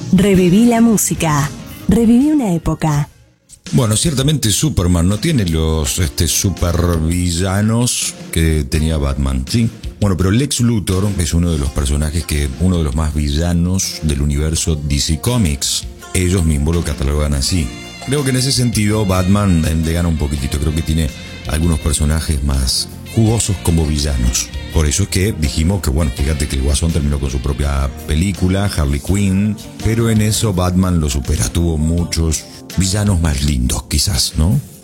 Reviví la música. Reviví una época. Bueno, ciertamente Superman no tiene los supervillanos que tenía Batman, ¿sí? Bueno, pero Lex Luthor es uno de los personajes uno de los más villanos del universo DC Comics. Ellos mismos lo catalogan así. Creo que en ese sentido Batman le gana un poquitito. Creo que tiene algunos personajes más jugosos como villanos. Por eso es que dijimos que, bueno, fíjate que el Guasón terminó con su propia película, Harley Quinn, pero en eso Batman lo supera. Tuvo muchos villanos más lindos, quizás, ¿no?